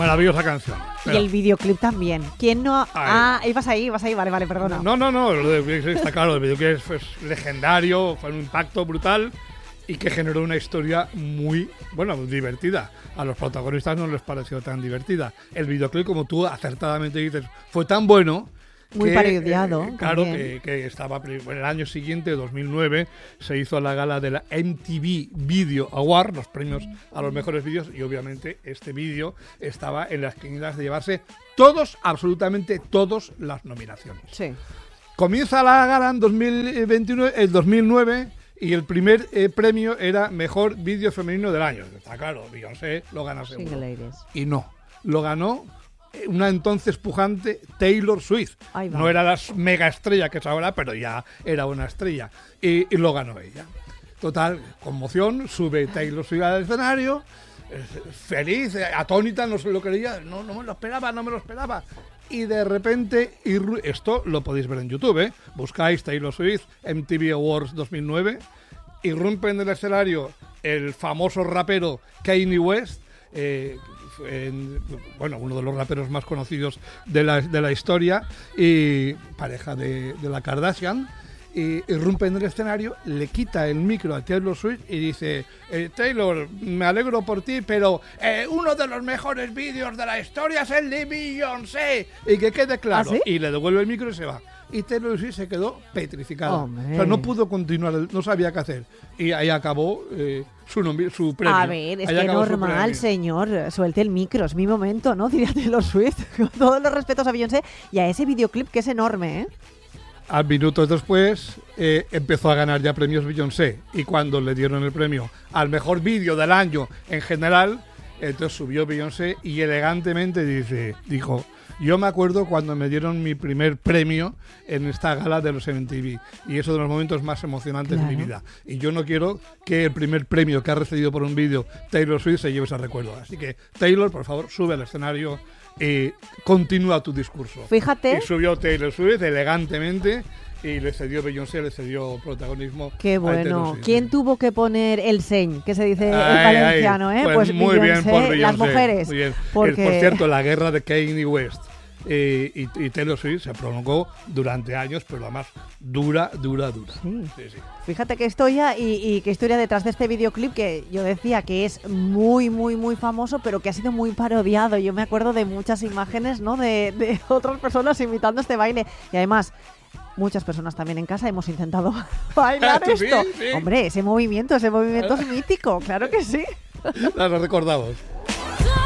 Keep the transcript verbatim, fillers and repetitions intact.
Maravillosa canción. Pero... Y el videoclip también. ¿Quién no...? Ahí. Ah, ibas ahí, ibas ahí, vale, vale, perdona. No, no, no, lo de, está claro, el videoclip es, es legendario, fue un impacto brutal y que generó una historia muy, bueno, muy divertida. A los protagonistas no les pareció tan divertida. El videoclip, como tú acertadamente dices, fue tan bueno... Muy que, parodiado. Eh, claro, que, que estaba en el año siguiente, dos mil nueve, se hizo la gala de la M T V Video Award, los premios a los mejores vídeos, y obviamente este vídeo estaba en las quinielas de llevarse todos, absolutamente todas las nominaciones. Sí. Comienza la gala en dos mil veintinueve, el dos mil nueve y el primer eh, premio era Mejor Vídeo Femenino del Año. Está claro, Beyoncé lo gana seguro. Y no, lo ganó una entonces pujante Taylor Swift. No era la mega estrella que es ahora, pero ya era una estrella. Y, y lo ganó ella. Total, conmoción, sube Taylor Swift al escenario, feliz, atónita, no se lo creía, no, no me lo esperaba, no me lo esperaba. Y de repente, esto lo podéis ver en YouTube, ¿eh? Buscáis Taylor Swift, M T V Awards dos mil nueve, irrumpe en el escenario el famoso rapero Kanye West, eh, En, bueno, uno de los raperos más conocidos de la, de la historia y pareja de, de la Kardashian, y irrumpe en el escenario, le quita el micro a Taylor Swift y dice eh, Taylor, me alegro por ti, pero eh, uno de los mejores vídeos de la historia es el de Beyoncé, y que quede claro. ¿Ah, sí? Y le devuelve el micro y se va. Y Taylor Swift se quedó petrificada. Hombre. O sea, no pudo continuar, no sabía qué hacer. Y ahí acabó eh, su, nombre, su premio. A ver, es ahí que normal, señor, suelte el micro, es mi momento, ¿no? Diría Taylor Swift, con todos los respetos a Beyoncé y a ese videoclip que es enorme, ¿eh? Al minutos después eh, empezó a ganar ya premios Beyoncé, y cuando le dieron el premio al mejor vídeo del año en general, entonces subió Beyoncé y elegantemente dice, dijo, yo me acuerdo cuando me dieron mi primer premio en esta gala de los M T V, y es uno de los momentos más emocionantes claro. de mi vida, y yo no quiero que el primer premio que ha recibido por un vídeo Taylor Swift se lleve ese recuerdo. Así que Taylor, por favor, sube al escenario y continúa tu discurso. Fíjate. Y subió Taylor Swift elegantemente y le cedió Beyoncé, le cedió protagonismo. Qué bueno. ¿Quién tuvo que poner el señ, que se dice ay, el valenciano? Ay, ¿eh? Pues, pues muy Beyoncé, bien por Beyoncé. Las mujeres. Muy bien. Porque... Por cierto, la guerra de Kanye West eh, y, y Taylor Swift se prolongó durante años, pero además dura, dura, dura. Sí. Sí, sí. Fíjate qué historia y, y qué historia detrás de este videoclip, que yo decía que es muy, muy, muy famoso, pero que ha sido muy parodiado. Yo me acuerdo de muchas imágenes, ¿no? de, de otras personas imitando este baile. Y además, muchas personas también en casa hemos intentado bailar esto. Sí, sí. Hombre, ese movimiento, ese movimiento es mítico, claro que sí. Lo recordamos.